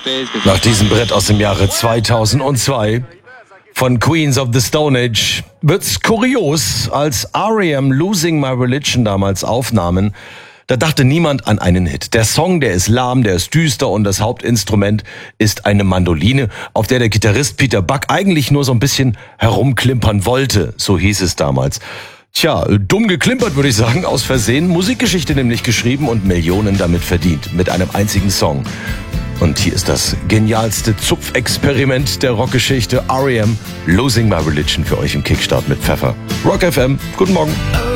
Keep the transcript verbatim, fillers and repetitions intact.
Nach diesem Brett aus dem Jahre zweitausendzwei von Queens of the Stone Age wird's kurios, als R E M Losing My Religion damals aufnahmen. Da dachte niemand an einen Hit. Der Song, der ist lahm, der ist düster und das Hauptinstrument ist eine Mandoline, auf der der Gitarrist Peter Buck eigentlich nur so ein bisschen herumklimpern wollte, so hieß es damals. Tja, dumm geklimpert würde ich sagen, aus Versehen, Musikgeschichte nämlich geschrieben und Millionen damit verdient, mit einem einzigen Song. Und hier ist das genialste Zupfexperiment der Rockgeschichte, R E M Losing My Religion für euch im Kickstart mit Pfeffer. Rock F M, guten Morgen.